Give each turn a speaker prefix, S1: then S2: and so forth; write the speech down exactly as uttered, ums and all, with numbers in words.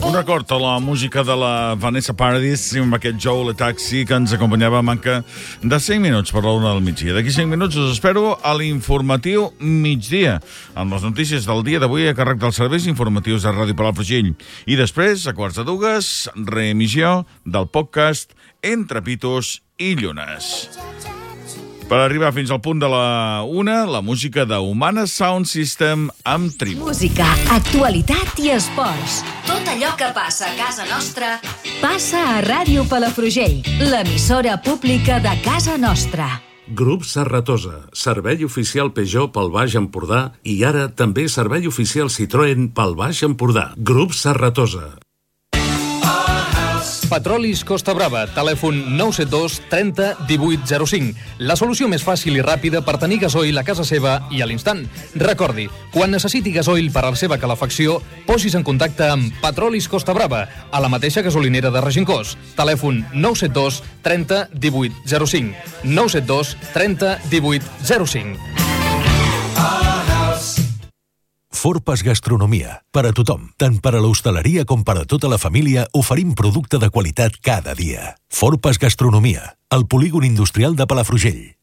S1: Un record a la música de la Vanessa Paradis amb aquest Joe Le Taxi que ens acompanyava a manca de cinc minuts per la una del migdia. D'aquí cinc minuts us espero a l'informatiu migdia, amb les notícies del dia d'avui a càrrec dels serveis informatius de Ràdio Palafrugell. I després, a quarts de dues, reemissió del podcast Entre Pitos i Llunes. Per arribar fins al punt de la una, la música de Humana Sound System amb Tribu.
S2: Música, actualitat i esports. Tot allò que passa a casa nostra passa a Ràdio Palafrugell, l'emissora pública de casa nostra.
S3: Grup Serratosa, servei oficial Peugeot pel Baix Empordà i ara també servei oficial Citroën pel Baix Empordà. Grup Serratosa.
S4: Petrolis Costa Brava, telèfon nou set dos trenta divuit zero cinc. La solució més fàcil i ràpida per tenir gasoil a casa seva i a l'instant. Recordi, quan necessiti gasoil per a la seva calefacció, posis en contacte amb Petrolis Costa Brava, a la mateixa gasolinera de Regencós. Telèfon nou set dos trenta divuit zero cinc. nou set dos trenta divuit zero cinc.
S5: Forpas Gastronomia. Per a tothom, tant per a l'hostaleria com per a tota la família, oferim producte de qualitat cada dia. Forpas Gastronomia, al polígon industrial de Palafrugell.